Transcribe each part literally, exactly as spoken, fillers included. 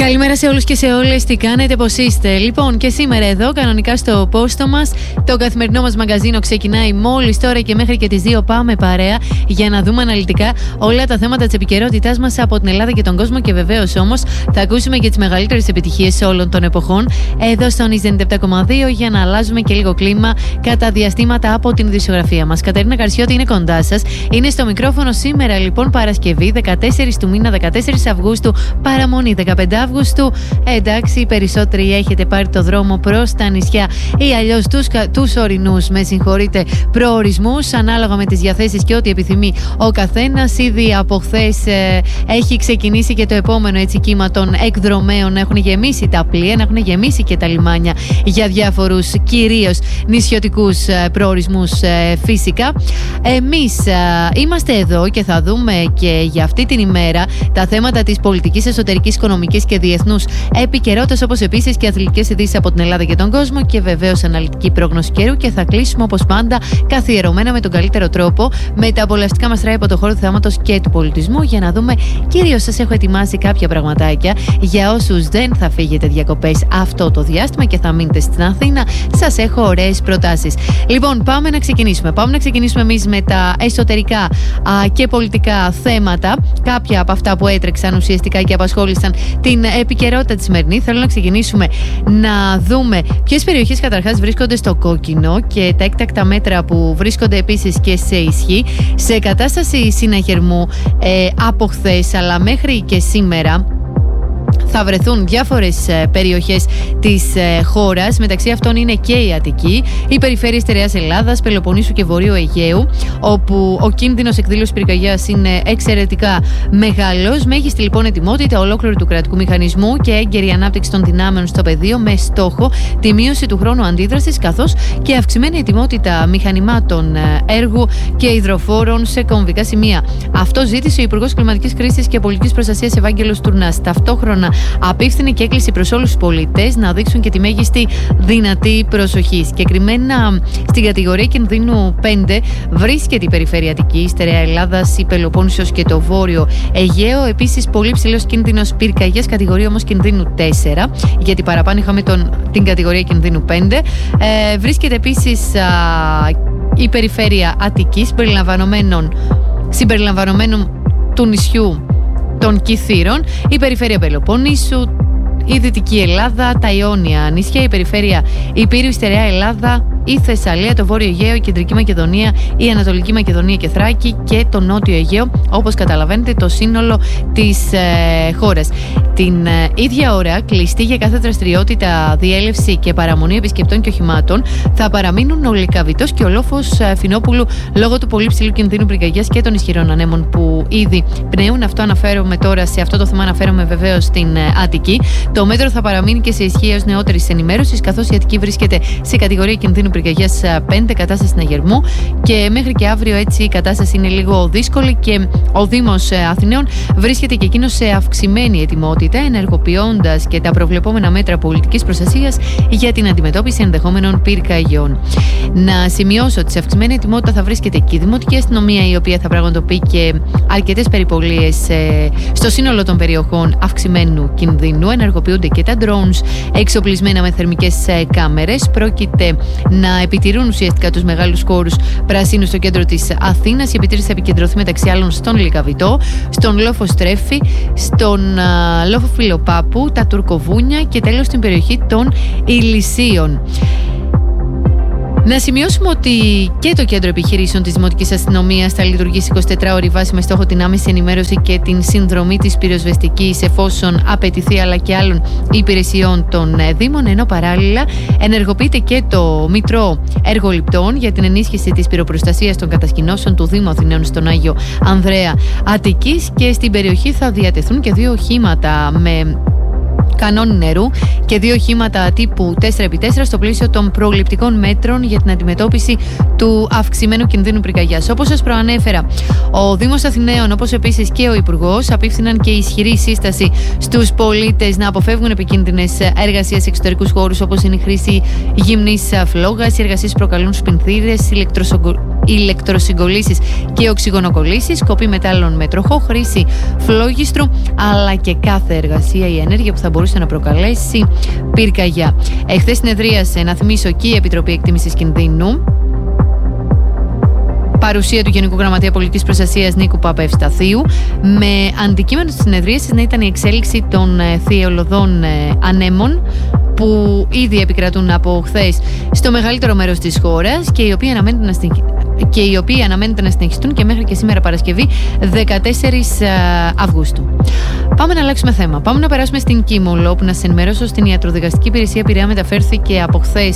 Καλημέρα σε όλους και σε όλες, τι κάνετε, πώς είστε? Λοιπόν, και σήμερα εδώ, κανονικά στο πόστο μας, το καθημερινό μας μαγκαζίνο ξεκινάει μόλις τώρα και μέχρι και τις δύο πάμε παρέα για να δούμε αναλυτικά όλα τα θέματα της επικαιρότητάς μας από την Ελλάδα και τον κόσμο και βεβαίως όμως θα ακούσουμε και τις μεγαλύτερες επιτυχίες όλων των εποχών εδώ στο Νης ενενήντα επτά κόμμα δύο για να αλλάζουμε και λίγο κλίμα κατά διαστήματα από την ειδησιογραφία μας. Κατερίνα Καρσιώτη είναι κοντά σας, είναι στο μικρόφωνο σήμερα λοιπόν Παρασκευή δεκατέσσερις του μήνα, δεκατέσσερις Αυγούστου, παραμονή δεκαπέντε Αυγούστου. Εντάξει, οι περισσότεροι έχετε πάρει το δρόμο προς τα νησιά ή αλλιώς τους, τους ορεινούς, με συγχωρείτε, προορισμούς, ανάλογα με τις διαθέσεις και ό,τι επιθυμεί ο καθένας. Ήδη από χθες ε, έχει ξεκινήσει και το επόμενο έτσι κύμα των εκδρομέων, να έχουν γεμίσει τα πλοία, να έχουν γεμίσει και τα λιμάνια για διάφορους κυρίως νησιωτικούς ε, προορισμούς ε, φυσικά. Εμείς ε, είμαστε εδώ και θα δούμε και για αυτή την ημέρα τα θέματα της πολιτικής, εσωτερικής, οικονομικής και διεθνούς επικαιρότητας, όπως επίσης και αθλητικές ειδήσεις από την Ελλάδα και τον κόσμο και βεβαίως αναλυτική πρόγνωση καιρού. Και θα κλείσουμε όπως πάντα καθιερωμένα με τον καλύτερο τρόπο με τα απολαυστικά μας τράβη από το χώρο του θεάματος και του πολιτισμού για να δούμε, κυρίως σας έχω ετοιμάσει κάποια πραγματάκια για όσους δεν θα φύγετε διακοπές αυτό το διάστημα και θα μείνετε στην Αθήνα. Σας έχω ωραίες προτάσεις. Λοιπόν, πάμε να ξεκινήσουμε. Πάμε να ξεκινήσουμε εμείς με τα εσωτερικά α, και πολιτικά θέματα. Κάποια από αυτά που έτρεξαν ουσιαστικά και απασχόλησαν την επικαιρότητα τη σημερινή. Θέλω να ξεκινήσουμε να δούμε ποιες περιοχές καταρχάς βρίσκονται στο κόκκινο και τα έκτακτα μέτρα που βρίσκονται επίσης και σε ισχύ, σε κατάσταση συναγερμού ε, από χθες αλλά μέχρι και σήμερα. Θα βρεθούν διάφορες περιοχές της χώρας, μεταξύ αυτών είναι και η Αττική, οι περιφέρειες Στερεάς Ελλάδας, Πελοποννήσου και Βορείου Αιγαίου, όπου ο κίνδυνος εκδήλωσης πυρκαγιάς είναι εξαιρετικά μεγάλος. Μέγιστη λοιπόν ετοιμότητα ολόκληρου του κρατικού μηχανισμού και έγκαιρη ανάπτυξη των δυνάμεων στο πεδίο με στόχο τη μείωση του χρόνου αντίδρασης, καθώς και αυξημένη ετοιμότητα μηχανημάτων έργου και υδροφόρων σε κομβικά σημεία. Αυτό ζήτησε ο Υπουργός Κλιματικής Κρίσης και Πολιτικής Προστασίας Ευάγγελος Τουρνάς. Ταυτόχρονα απίφθινε και έκκληση προς όλους τους πολίτες να δείξουν και τη μέγιστη δυνατή προσοχή. Συγκεκριμένα στην κατηγορία κινδύνου πέντε βρίσκεται η περιφέρεια Αττικής, Στερεά Ελλάδας, η Πελοπόννησος και το Βόρειο Αιγαίο. Επίσης, πολύ ψηλός κίνδυνος πυρκαγιάς, κατηγορία όμως κινδύνου τέσσερα, γιατί παραπάνω είχαμε τον, την κατηγορία κινδύνου πέντε. Ε, βρίσκεται επίσης α, η περιφέρεια Αττικής, συμπεριλαμβανομένου του νησιού των Κιθήρων, η περιφέρεια Πελοποννήσου, η Δυτική Ελλάδα, τα Ιόνια νησιά, η περιφέρεια Υπήρου, η Στερεά Ελλάδα, η Θεσσαλία, το Βόρειο Αιγαίο, η Κεντρική Μακεδονία, η Ανατολική Μακεδονία και Θράκη και το Νότιο Αιγαίο, όπως καταλαβαίνετε το σύνολο της ε, χώρας. Την ε, ίδια ώρα, κλειστή για κάθε δραστηριότητα, διέλευση και παραμονή επισκεπτών και οχημάτων, θα παραμείνουν ο Λυκαβητός και ο λόφος ε, Φινόπουλου λόγω του πολύ ψηλού κινδύνου πυρκαγιάς και των ισχυρών ανέμων που ήδη πνέουν. Αυτό αναφέρομαι τώρα, σε αυτό το θέμα αναφέρομαι βεβαίως στην ε, Αττική. Το μέτρο θα παραμείνει και σε ισχύ έως νεότερης ενημέρωσης, καθώς η Αττική βρίσκεται σε κατηγορία κινδύνου πυρκαγιάς πέντε, κατάσταση συναγερμού, και μέχρι και αύριο έτσι η κατάσταση είναι λίγο δύσκολη και ο Δήμος Αθηναίων βρίσκεται και εκείνος σε αυξημένη ετοιμότητα, ενεργοποιώντας και τα προβλεπόμενα μέτρα πολιτικής προστασίας για την αντιμετώπιση ενδεχόμενων πυρκαγιών. Να σημειώσω ότι σε αυξημένη ετοιμότητα θα βρίσκεται και η Δημοτική Αστυνομία, η οποία θα πραγματοποιεί και αρκετές περιπολίες στο σύνολο των περιοχών αυξημένου κινδύνου. Ενεργοποιούνται και τα drones εξοπλισμένα με θερμικές κάμερες. Πρόκειται να επιτηρούν ουσιαστικά τους μεγάλους χώρους πρασίνου στο κέντρο της Αθήνας. Η επιτήρηση θα επικεντρωθεί μεταξύ άλλων στον Λυκαβητό, στον λόφο Στρέφη, στον α, λόφο Φιλοπάπου, τα Τουρκοβούνια και τέλος στην περιοχή των Ηλυσίων. Να σημειώσουμε ότι και το Κέντρο Επιχειρήσεων της Δημοτικής Αστυνομίας θα λειτουργήσει εικοσιτετράωρη βάση με στόχο την άμεση ενημέρωση και την συνδρομή της πυροσβεστικής εφόσον απαιτηθεί, αλλά και άλλων υπηρεσιών των Δήμων, ενώ παράλληλα ενεργοποιείται και το Μητρό Εργοληπτών για την ενίσχυση της πυροπροστασίας των κατασκηνώσεων του Δήμου Αθηναίων στον Άγιο Ανδρέα Αττικής, και στην περιοχή θα διατεθούν και δύο οχήματα με κανόνι νερού και δύο οχήματα τύπου τέσσερα επί τέσσερα στο πλαίσιο των προληπτικών μέτρων για την αντιμετώπιση του του αυξημένου κινδύνου πυρκαγιάς. Όπως σας προανέφερα, ο Δήμος Αθηναίων, όπως επίσης και ο Υπουργός, απίφθηναν και ισχυρή σύσταση στους πολίτες να αποφεύγουν επικίνδυνες εργασίες σε εξωτερικούς χώρους, όπως είναι η χρήση γυμνής φλόγας, οι εργασίες που προκαλούν σπινθήρες, ηλεκτροσυγκολλήσεις και οξυγονοκολλήσεις, σκοπή μετάλλων με τροχό, χρήση φλόγιστρου, αλλά και κάθε εργασία ή ενέργεια που θα μπορούσε να προκαλέσει πυρκαγιά. Εχθές συνεδρίασε, να θυμίσω, και η Επιτροπή Εκτίμησης Κινδύνου. Παρουσία του Γενικού Γραμματέα Πολιτικής Προστασίας Νίκου Παπαευσταθίου, με αντικείμενο της συνεδρίασης να ήταν η εξέλιξη των θειολωδών ανέμων που ήδη επικρατούν από χθες στο μεγαλύτερο μέρος της χώρας και οι οποίοι αναμένεται να, συνεχ... και οι οποίοι αναμένεται να συνεχιστούν και μέχρι και σήμερα Παρασκευή δεκατέσσερις Αυγούστου. Πάμε να αλλάξουμε θέμα. Πάμε να περάσουμε στην Κίμολο, όπου να σας ενημερώσω, στην ιατροδικαστική υπηρεσία Πειραιά μεταφέρθηκε από χθες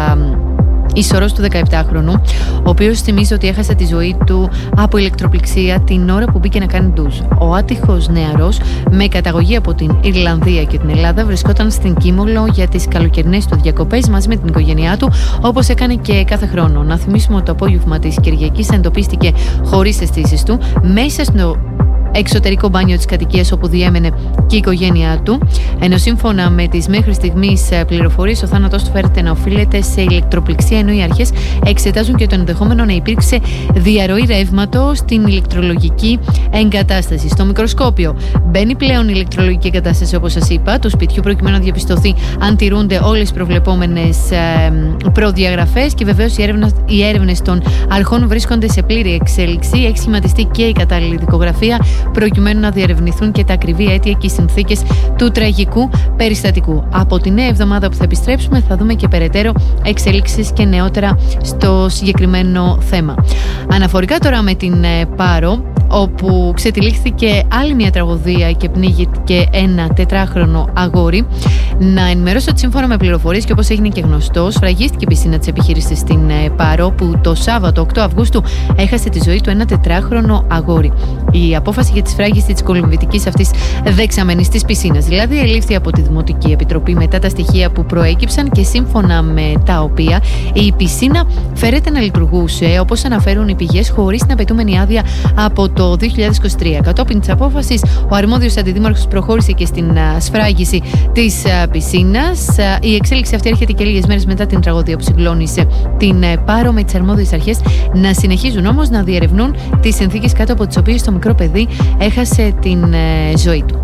ισορρός του δεκαεπτάχρονου, ο οποίος θυμίζει ότι έχασε τη ζωή του από ηλεκτροπληξία την ώρα που μπήκε να κάνει ντουζ. Ο άτυχος νεαρός, με καταγωγή από την Ιρλανδία και την Ελλάδα, βρισκόταν στην Κίμολο για τις καλοκαιρινές του διακοπές μαζί με την οικογένειά του, όπως έκανε και κάθε χρόνο. Να θυμίσουμε ότι το απόγευμα της Κυριακής εντοπίστηκε χωρίς αισθήσεις του μέσα στο εξωτερικό μπάνιο της κατοικίας όπου διέμενε και η οικογένειά του, ενώ σύμφωνα με τις μέχρι στιγμής πληροφορίες ο θάνατος του φέρεται να οφείλεται σε ηλεκτροπληξία, ενώ οι αρχές εξετάζουν και το ενδεχόμενο να υπήρξε διαρροή ρεύματος στην ηλεκτρολογική εγκατάσταση. Στο μικροσκόπιο μπαίνει πλέον η ηλεκτρολογική εγκατάσταση, όπως σας είπα, του σπιτιού, προκειμένου να διαπιστωθεί αν τηρούνται όλες τις προβλεπόμενες προδιαγραφές, και βεβαίως οι έρευνες των αρχών βρίσκονται σε πλήρη εξέλιξη. Έχει σχηματιστεί και η κατάλληλη δικογραφία προκειμένου να διερευνηθούν και τα ακριβή αίτια και οι συνθήκες του τραγικού περιστατικού. Από τη νέα εβδομάδα που θα επιστρέψουμε θα δούμε και περαιτέρω εξελίξεις και νεότερα στο συγκεκριμένο θέμα. Αναφορικά τώρα με την Πάρο, όπου ξετυλίχθηκε άλλη μια τραγωδία και πνίγηκε ένα τετράχρονο αγόρι, να ενημερώσω ότι σύμφωνα με πληροφορίες και όπως έγινε και γνωστό, σφραγίστηκε η πισίνα της επιχείρησης στην Πάρο, που το Σάββατο οκτώ Αυγούστου έχασε τη ζωή του ένα τετράχρονο αγόρι. Η απόφαση για τη σφράγιση της κολυμβητικής αυτής δεξαμενής της πισίνας δηλαδή ελήφθη από τη Δημοτική Επιτροπή μετά τα στοιχεία που προέκυψαν και σύμφωνα με τα οποία η πισίνα φέρεται να λειτουργούσε, όπως αναφέρουν οι πηγές, χωρίς την απαιτούμενη άδεια από το δύο χιλιάδες είκοσι τρία. Κατόπιν της απόφασης, ο αρμόδιος αντιδήμαρχος προχώρησε και στην σφράγιση της πισίνας. Η εξέλιξη αυτή έρχεται και λίγες μέρες μετά την τραγωδία που συγκλώνησε την Πάρο, με τις αρμόδιες αρχές να συνεχίζουν όμως να διερευνούν τις συνθήκες κάτω από τις οποίες το μικρό παιδί έχασε την ζωή του.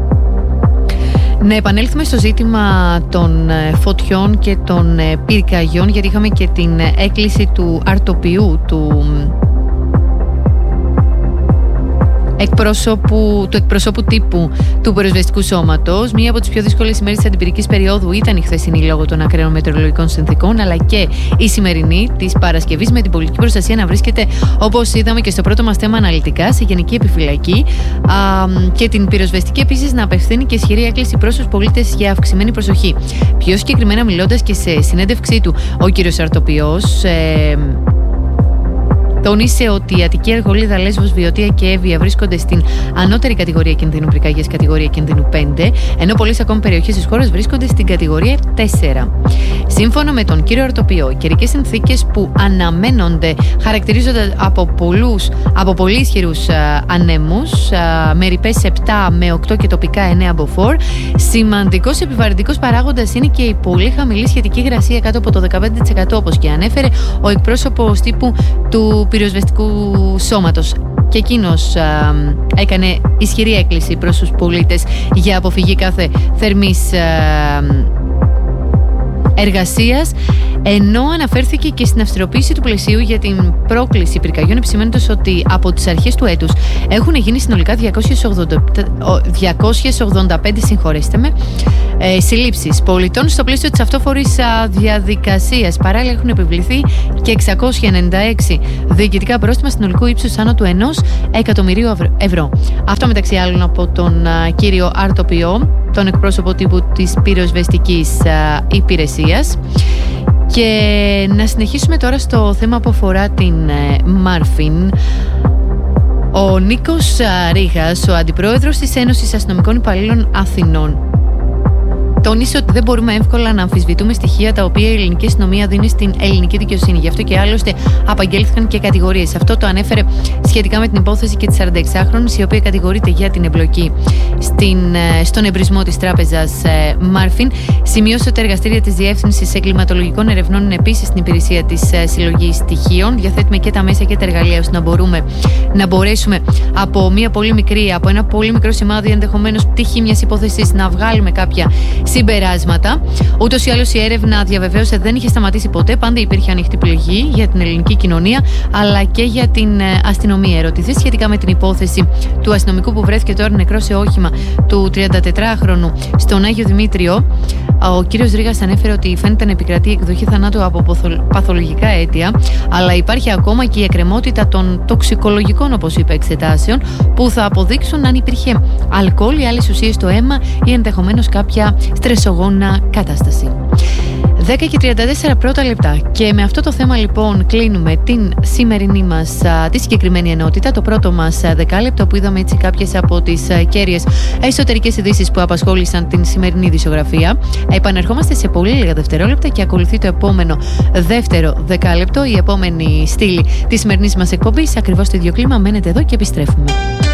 Να επανέλθουμε στο ζήτημα των φωτιών και των πυρκαγιών, γιατί είχαμε και την έκκληση του αρτοπιού, του Εκπρόσωπου, του εκπροσώπου τύπου του πυροσβεστικού σώματος. Μία από τις πιο δύσκολες ημέρες της αντιπυρικής περίοδου ήταν η χθεσινή λόγω των ακραίων μετεωρολογικών συνθήκων, αλλά και η σημερινή της Παρασκευής, με την πολιτική προστασία να βρίσκεται, όπως είδαμε και στο πρώτο μας θέμα αναλυτικά, σε γενική επιφυλακή, α, και την πυροσβεστική επίσης να απευθύνει και ισχυρή έκκληση προς τους πολίτες για αυξημένη προσοχή. Πιο συγκεκριμένα, μιλώντας και σε συνέντευξή του, ο κύριος Αρτοπιός ε, τόνισε ότι η Αττική, Αργολίδα, Λέσβος, Βιωτία και Εύβοια βρίσκονται στην ανώτερη κατηγορία κινδύνου πυρκαγιές, κατηγορία κινδύνου πέντε, ενώ πολλές ακόμη περιοχές της χώρας βρίσκονται στην κατηγορία τέσσερα. Σύμφωνα με τον κύριο Αρτοπιό, οι καιρικές συνθήκες που αναμένονται χαρακτηρίζονται από, πολλούς, από πολύ ισχυρούς ανέμους, με ρηπές επτά με οκτώ και τοπικά εννέα μποφόρ. Σημαντικός επιβαρυντικός παράγοντας είναι και η πολύ χαμηλή σχετική υγρασία, κάτω από το δεκαπέντε τοις εκατό, όπως και ανέφερε ο εκπρόσωπος τύπου του πυροσβεστικού σώματος. Και εκείνος α, έκανε ισχυρή έκκληση προς τους πολίτες για αποφυγή κάθε θερμής α, εργασίας, ενώ αναφέρθηκε και στην αυστηροποίηση του πλαισίου για την πρόκληση πυρκαγιών, επισημαίνοντας ότι από τις αρχές του έτους έχουν γίνει συνολικά διακόσιες ογδόντα πέντε συγχωρέστε με, ε, συλλήψεις πολιτών στο πλαίσιο της αυτόφορης διαδικασίας. Παράλληλα έχουν επιβληθεί και εξακόσια ενενήντα έξι διοικητικά πρόστιμα συνολικού ύψους άνω του ενός εκατομμυρίου ευρώ. Αυτό μεταξύ άλλων από τον α, κύριο Αρτοπιό, τον εκπρόσωπο τύπου της πυροσβεστικής α, υπηρεσίας. Και να συνεχίσουμε τώρα στο θέμα που αφορά την ε, Μάρφιν. Ο Νίκος Ρήγας, ο αντιπρόεδρος της Ένωσης Αστυνομικών Υπαλλήλων Αθηνών, τόνισε ότι δεν μπορούμε εύκολα να αμφισβητούμε στοιχεία τα οποία η ελληνική αστυνομία δίνει στην ελληνική δικαιοσύνη. Γι' αυτό και άλλωστε απαγγέλθηκαν και κατηγορίες. Αυτό το ανέφερε σχετικά με την υπόθεση και τη σαρανταεξάχρονης, η οποία κατηγορείται για την εμπλοκή στην, στον εμπρισμό της τράπεζας Μάρφιν. Σημείωσε ότι τα εργαστήρια της Διεύθυνσης Εγκληματολογικών Ερευνών είναι επίσης στην υπηρεσία της συλλογής στοιχείων. Διαθέτουμε και τα μέσα και τα εργαλεία ώστε να, μπορούμε, να μπορέσουμε από, μια πολύ μικρή, από ένα πολύ μικρό σημάδι, ενδεχομένως πτυχή μιας υπόθεσης, να βγάλουμε κάποια συμπεράσματα. Ούτως ή άλλως η έρευνα, διαβεβαίωσε, δεν είχε σταματήσει ποτέ. Πάντα υπήρχε ανοιχτή πληγή για την ελληνική κοινωνία αλλά και για την αστυνομία. Ερωτηθεί σχετικά με την υπόθεση του αστυνομικού που βρέθηκε τώρα νεκρό σε όχημα του τριαντατετράχρονου στον Άγιο Δημήτριο, ο κύριος Ρήγας ανέφερε ότι φαίνεται να επικρατεί εκδοχή θανάτου από παθολογικά αίτια, αλλά υπάρχει ακόμα και η εκκρεμότητα των τοξικολογικών, όπως είπε, εξετάσεων που θα αποδείξουν αν υπήρχε αλκοόλ ή άλλες ουσίες στο αίμα ή ενδεχομένως κάποια στρεσογόνα κατάσταση. δέκα και τριάντα τέσσερα πρώτα λεπτά. Και με αυτό το θέμα λοιπόν κλείνουμε την σημερινή μας α, τη συγκεκριμένη ενότητα, το πρώτο μας α, δεκάλεπτο, που είδαμε έτσι κάποιες από τις α, κέρυες εσωτερικές ειδήσεις που απασχόλησαν την σημερινή ειδησιογραφία. Επανερχόμαστε σε πολύ λίγα δευτερόλεπτα και ακολουθεί το επόμενο δεύτερο δεκάλεπτο, η επόμενη στήλη της σημερινής μας εκπομπής. Ακριβώς το ίδιο κλίμα, μένετε εδώ και επιστρέφουμε.